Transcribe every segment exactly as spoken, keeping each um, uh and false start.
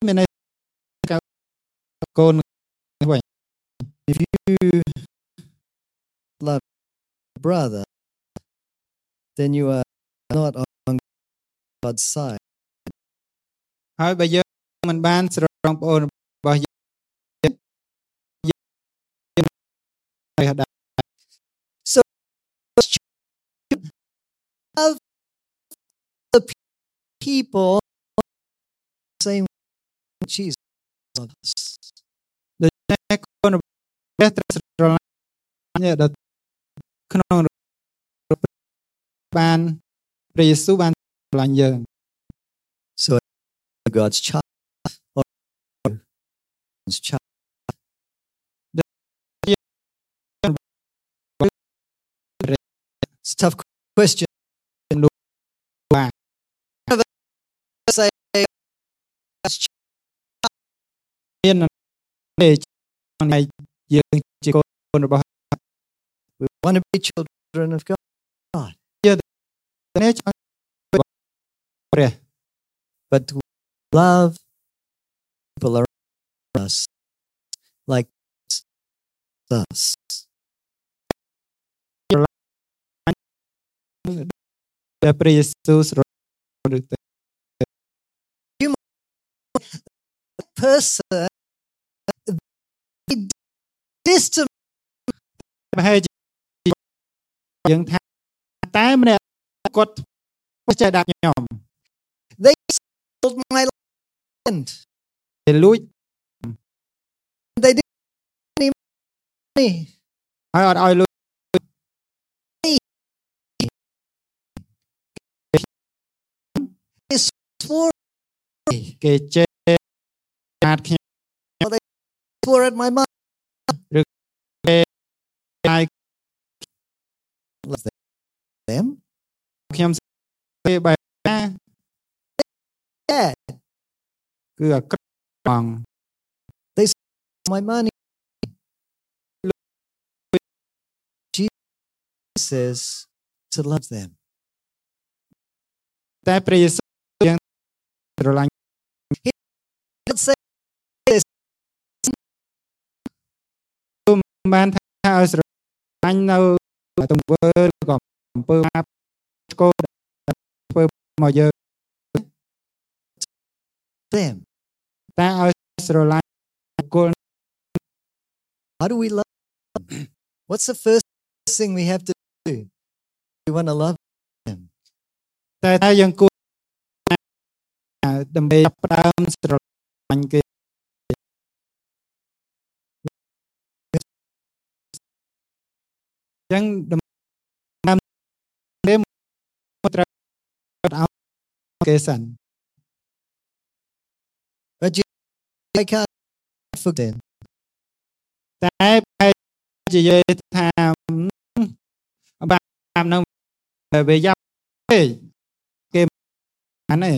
មានន័យកូនវិញ If you love your brother, then you are not on God's side. ហើយបើយើងមិនបានស្រឡាញ់បងប្អូនរបស់យើងយើងដែរ So love the people the same way Jesus loves us. ដូច្នេះកូនរបស់ព្រះត្រូវស្រឡាញ់អ្នកដែលក្នុងបានព្រះយេស៊ូវបានស្រឡាញ់យើង So God's child or God's child. It's a tough question. Say God's child. មានន័យនៃយើងជាកូនរបស់ We want to be children of God. នេះចង់ព្រះ But we love people around us like us. ដែលព្រះយេស៊ូវស្រឡាញ់ឬទៅ Person distant ប្រហែលជាយើងថាតែម្នាក់គាត់ចេះដាក់ខ្ញុំ they sold my land. គេលួច They didn't any money. ហើយអត់ឲ្យលួច They swore គេចេះអាតខ្ញុំ swore at my mom. ហើយ Love them. ខ្ញុំគេបែបណា Dad, គឺអាក្រក់បង my money. Jesus says to love them. តែព្រះយេស៊ូវយើងស្រឡាញ់ Let's say this. បានថាឲ្យស្រឡាញ់នៅទង្វើក៏អំពើបាបឆ្កូតធ្វើមកយើង Them. តែឲ្យស្រឡាញ់គល់ How do we love them? What's the first thing we have to do? We want to love them. តែតែយើងគួរដើម្បីផ្ដើមស្រឡាញ់គេចឹងដំណើរមកត្រូវឲ្យគេសិន But you, I can't forget. តែបែរជានិយាយថាបាននឹងវាយ៉ាប់ពេកគេអានេះ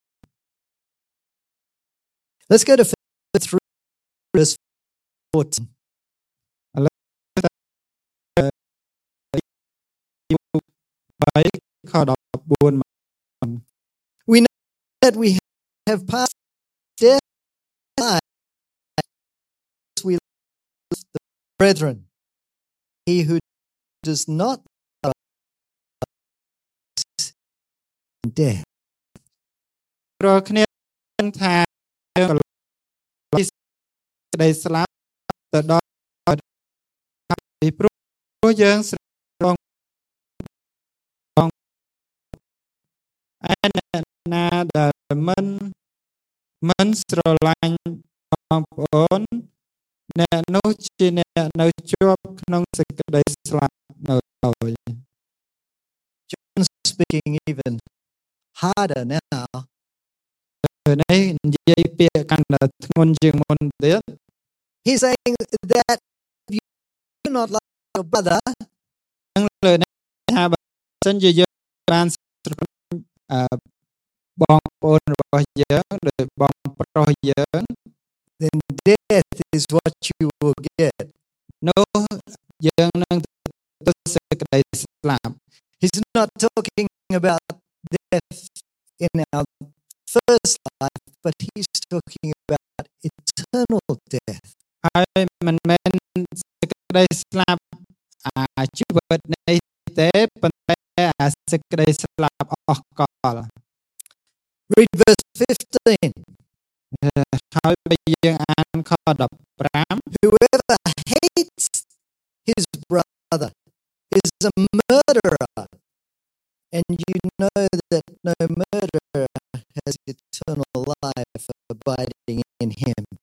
Let's go to three verse fourteen. បាយខដប់បួន We know that we have passed death. We love the brethren. He who does not love is death. ព្រោះគ្នាថាយើងក្តីស្លាប់ទៅដល់ពីព្រោះយើងស្រងឯណាដែលមិនមិនស្រឡាញ់បងប្អូនអ្នកនោះជាអ្នកនៅជាប់ក្នុងសេចក្តីស្លាប់នៅឡើយ John speaking even harder now. នេះនិយាយពាក្យកាន់តែធ្ងន់ជាងមុនទៀត He's saying that if you do not love your brother, នឹងលើនេះថាបើសិនជាយើងបានស្រឡាញ់បងប្អូនរបស់យើងឬបងប្រុសយើង then death is what you will get. នោះយើងនឹងទទួលសេចក្តីស្លាប់ He's not talking about death in our first life, but he's talking about eternal death. ហើយមិនមែនសេចក្តីស្លាប់អាជីវិតនេះទេប៉ុន្តែអាសេចក្តីស្លាប់អស់កល Read verse fifteen. ហើយបើយើងអានខfifteen 'Whoever hates his brother is a murderer, and you know that no murderer has eternal life abiding in him.'